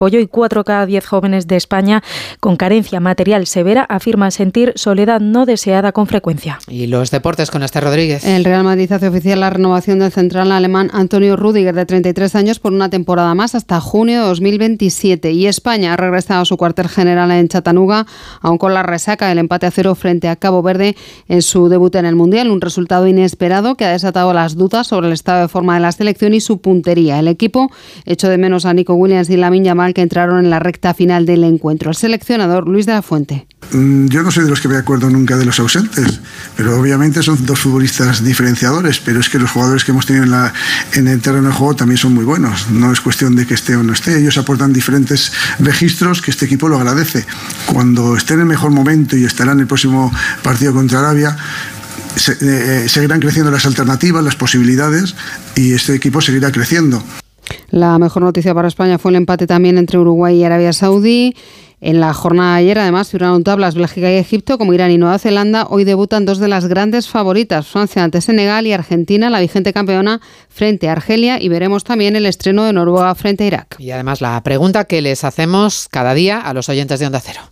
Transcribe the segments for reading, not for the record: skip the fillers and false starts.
Y 4 cada 10 jóvenes de España con carencia material severa afirman sentir soledad no deseada con frecuencia. Y los deportes con Esther Rodríguez. El Real Madrid hace oficial la renovación del central alemán Antonio Rüdiger, de 33 años, por una temporada más hasta junio de 2027. Y España ha regresado a su cuartel general en Chattanooga, aún con la resaca del empate a 0 frente a Cabo Verde en su debut en el Mundial. Un resultado inesperado que ha desatado las dudas sobre el estado de forma de la selección y su puntería. El equipo echó de menos a Nico Williams y Lamine Yamal, que entraron en la recta final del encuentro. El seleccionador Luis de la Fuente. Yo no soy de los que me acuerdo nunca de los ausentes, pero obviamente son dos futbolistas diferenciadores, pero es que los jugadores que hemos tenido en el terreno de juego también son muy buenos. No es cuestión de que esté o no esté, ellos aportan diferentes registros que este equipo lo agradece. Cuando esté en el mejor momento, y estará en el próximo partido contra Arabia, seguirán creciendo las alternativas, las posibilidades, y este equipo seguirá creciendo. La mejor noticia para España fue el empate también entre Uruguay y Arabia Saudí. En la jornada de ayer, además, figuraron tablas Bélgica y Egipto, como Irán y Nueva Zelanda. Hoy debutan dos de las grandes favoritas, Francia ante Senegal y Argentina, la vigente campeona, frente a Argelia. Y veremos también el estreno de Noruega frente a Irak. Y además la pregunta que les hacemos cada día a los oyentes de Onda Cero.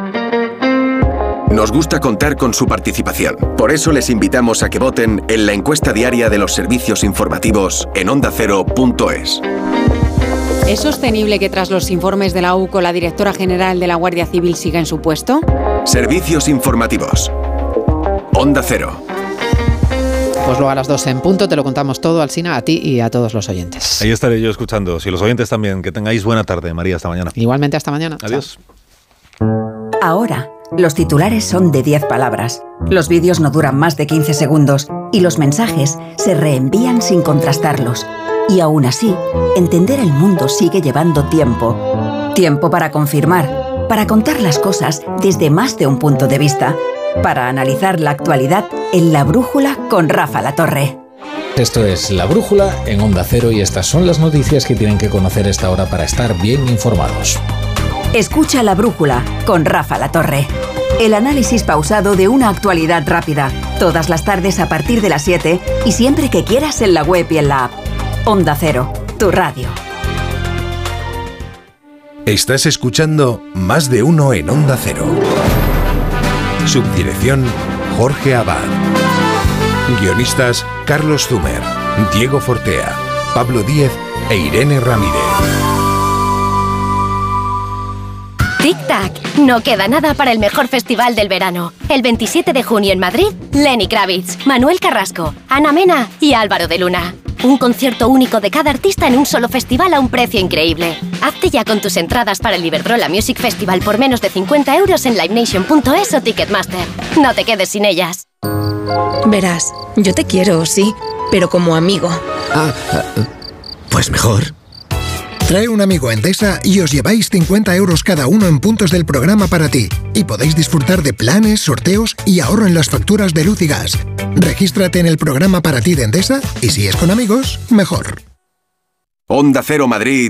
Nos gusta contar con su participación. Por eso les invitamos a que voten en la encuesta diaria de los servicios informativos en ondacero.es. ¿Es sostenible que tras los informes de la UCO la directora general de la Guardia Civil siga en su puesto? Servicios informativos. Onda Cero. Pues luego a las 2 en punto te lo contamos todo, Alsina, a ti y a todos los oyentes. Ahí estaré yo escuchando. Si los oyentes también. Que tengáis buena tarde, María. Hasta mañana. Igualmente, hasta mañana. Adiós. Ahora, los titulares son de 10 palabras. Los vídeos no duran más de 15 segundos y los mensajes se reenvían sin contrastarlos. Y aún así, entender el mundo sigue llevando tiempo. Tiempo para confirmar, para contar las cosas desde más de un punto de vista, para analizar la actualidad en La Brújula con Rafa Latorre. Esto es La Brújula en Onda Cero y estas son las noticias que tienen que conocer a esta hora para estar bien informados. Escucha La Brújula con Rafa Latorre. El análisis pausado de una actualidad rápida. Todas las tardes a partir de las 7 y siempre que quieras en la web y en la app. Onda Cero, tu radio. Estás escuchando Más de Uno en Onda Cero. Subdirección Jorge Abad. Guionistas Carlos Zumer, Diego Fortea, Pablo Díez e Irene Ramírez. Tic-tac, no queda nada para el mejor festival del verano. El 27 de junio en Madrid, Lenny Kravitz, Manuel Carrasco, Ana Mena y Álvaro de Luna. Un concierto único de cada artista en un solo festival a un precio increíble. Hazte ya con tus entradas para el Iberdrola Music Festival por menos de 50 euros en livenation.es o Ticketmaster. No te quedes sin ellas. Verás, yo te quiero, sí, pero como amigo. Pues mejor. Trae un amigo a Endesa y os lleváis 50 euros cada uno en puntos del programa para ti. Y podéis disfrutar de planes, sorteos y ahorro en las facturas de luz y gas. Regístrate en el programa para ti de Endesa y si es con amigos, mejor. Onda Cero Madrid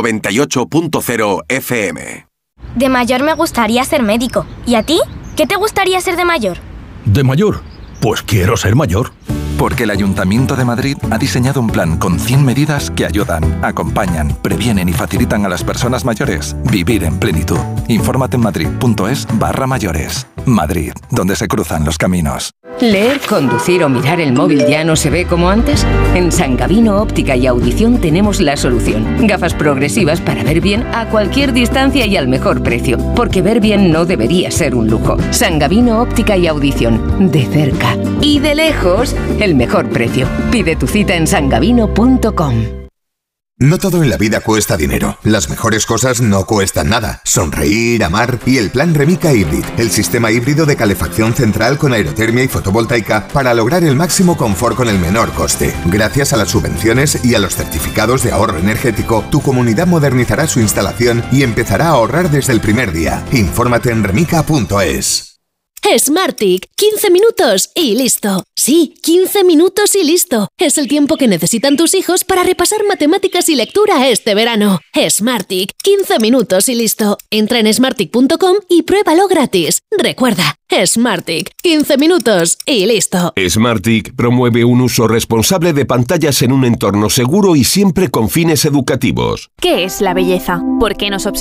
98.0 FM. De mayor me gustaría ser médico. ¿Y a ti? ¿Qué te gustaría ser de mayor? ¿De mayor? Pues quiero ser mayor. Porque el Ayuntamiento de Madrid ha diseñado un plan con 100 medidas que ayudan, acompañan, previenen y facilitan a las personas mayores vivir en plenitud. Infórmate en madrid.es/mayores. Madrid, donde se cruzan los caminos. ¿Leer, conducir o mirar el móvil ya no se ve como antes? En San Gabino Óptica y Audición tenemos la solución. Gafas progresivas para ver bien a cualquier distancia y al mejor precio. Porque ver bien no debería ser un lujo. San Gabino Óptica y Audición. De cerca y de lejos, el mejor precio. Pide tu cita en sangabino.com. No todo en la vida cuesta dinero. Las mejores cosas no cuestan nada. Sonreír, amar y el plan Remica Hybrid, el sistema híbrido de calefacción central con aerotermia y fotovoltaica para lograr el máximo confort con el menor coste. Gracias a las subvenciones y a los certificados de ahorro energético, tu comunidad modernizará su instalación y empezará a ahorrar desde el primer día. Infórmate en remica.es. Smartick, 15 minutos y listo. Sí, 15 minutos y listo. Es el tiempo que necesitan tus hijos para repasar matemáticas y lectura este verano. Smartick, 15 minutos y listo. Entra en smartick.com y pruébalo gratis. Recuerda, Smartick, 15 minutos y listo. Smartick promueve un uso responsable de pantallas en un entorno seguro y siempre con fines educativos. ¿Qué es la belleza? ¿Por qué nos observamos?